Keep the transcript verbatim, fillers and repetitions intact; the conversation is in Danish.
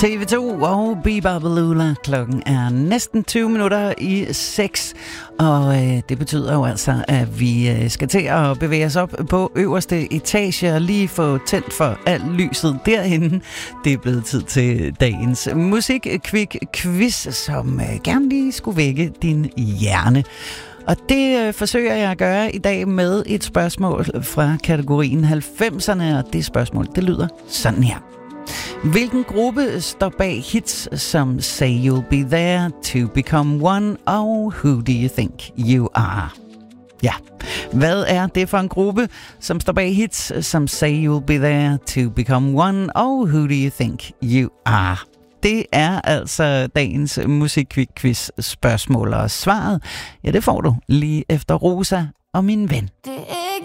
T V to og Biba Balula. Klokken er næsten tyve minutter i seks, og øh, det betyder jo altså, at vi øh, skal til at bevæge os op på øverste etage og lige få tændt for alt lyset derinde. Det er blevet tid til dagens musik-quick-quiz, som øh, gerne lige skulle vække din hjerne. Og det øh, forsøger jeg at gøre i dag med et spørgsmål fra kategorien halvfemserne, og det spørgsmål, det lyder sådan her. Hvilken gruppe står bag hits som Say You'll Be There, To Become One og Who Do You Think You Are? Ja, hvad er det for en gruppe, som står bag hits som Say You'll Be There, To Become One og Who Do You Think You Are? Det er altså dagens musik-quiz spørgsmål, og svaret, ja, det får du lige efter Rosa og min ven.